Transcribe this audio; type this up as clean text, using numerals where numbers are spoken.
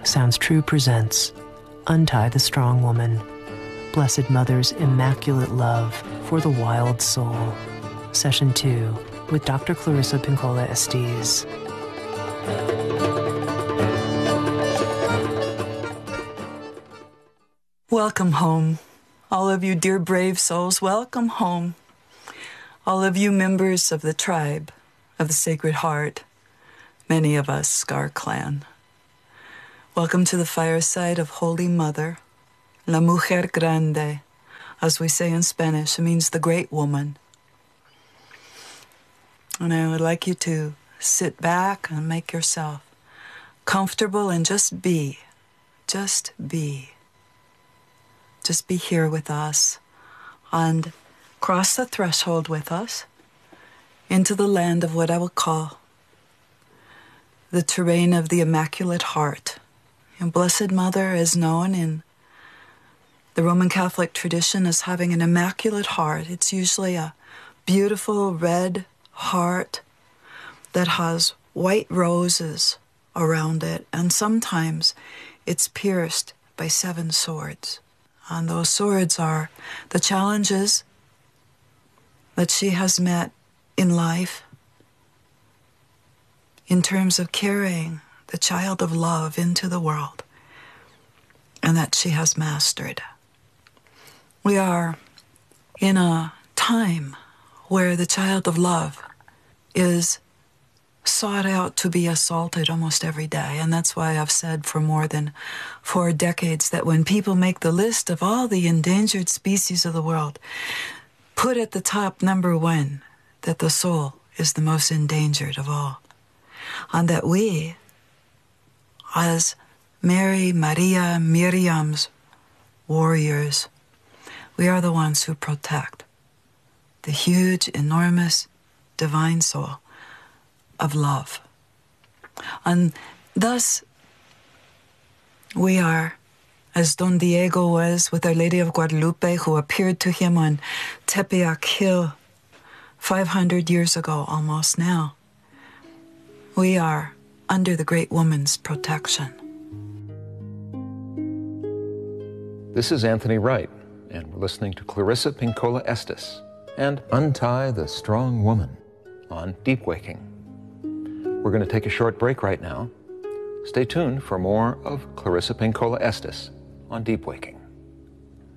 Sounds True presents Untie the Strong Woman, Blessed Mother's Immaculate Love for the Wild Soul. Session 2 with Dr. Clarissa Pinkola Estes. Welcome home. All of you dear brave souls, welcome home. All of you members of the tribe of the Sacred Heart, many of us Scar Clan. Welcome to the fireside of Holy Mother, La Mujer Grande. As we say in Spanish, it means the great woman. And I would like you to sit back and make yourself comfortable and just be. Just be. Just be here with us and cross the threshold with us into the land of what I will call the terrain of the Immaculate Heart. And Blessed Mother is known in the Roman Catholic tradition as having an immaculate heart. It's usually a beautiful red heart that has white roses around it, and sometimes it's pierced by 7 swords. And those swords are the challenges that she has met in life in terms of carrying the child of love into the world, and that she has mastered. We are in a time where the child of love is sought out to be assaulted almost every day. And that's why I've said for more than 4 decades that when people make the list of all the endangered species of the world, put at the top number 1 that the soul is the most endangered of all. And that we, as Mary, Maria, Miriam's warriors, we are the ones who protect the huge, enormous, divine soul of love. And thus, we are, as Don Diego was with Our Lady of Guadalupe, who appeared to him on Tepeyac Hill 500 years ago almost now, we are under the great woman's protection. This is Anthony Wright, and we're listening to Clarissa Pinkola Estes and Untie the Strong Woman on Deep Waking. We're going to take a short break right now. Stay tuned for more of Clarissa Pinkola Estes on Deep Waking.